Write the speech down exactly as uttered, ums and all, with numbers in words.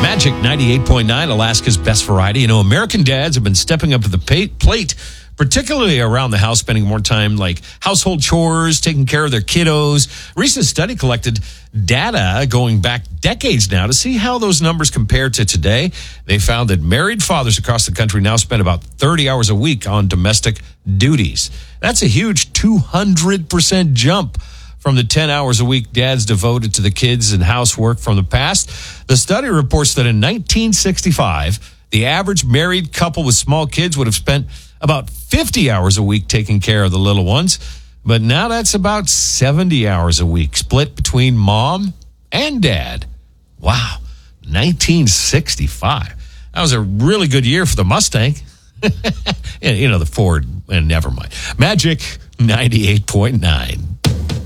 Magic ninety-eight point nine, Alaska's best variety. You know, American dads have been stepping up to the pa- plate, particularly around the house, spending more time like household chores, taking care of their kiddos. A recent study collected data going back decades now to see how those numbers compare to today. They found that married fathers across the country now spend about thirty hours a week on domestic duties. That's a huge two hundred percent jump from the ten hours a week dads devoted to the kids and housework from the past. The study reports that in nineteen sixty-five, the average married couple with small kids would have spent about fifty hours a week taking care of the little ones. But now that's about seventy hours a week, split between mom and dad. Wow, nineteen sixty-five. That was a really good year for the Mustang. You know, the Ford, and never mind. Magic ninety-eight point nine.